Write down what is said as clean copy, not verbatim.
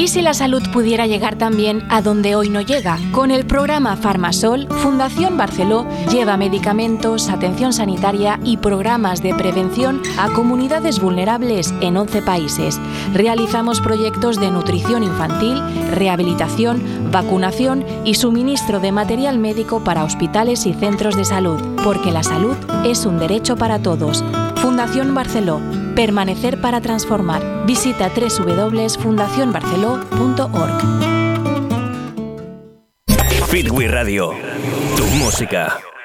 ¿Y si la salud pudiera llegar también a donde hoy no llega? Con el programa Farmasol, Fundación Barceló lleva medicamentos, atención sanitaria y programas de prevención a comunidades vulnerables en 11 países. Realizamos proyectos de nutrición infantil, rehabilitación, vacunación y suministro de material médico para hospitales y centros de salud, porque la salud es un derecho para todos. Fundación Barceló. Permanecer para transformar. Visita www.fundacionbarceló.org. Fitwi Radio. Tu música.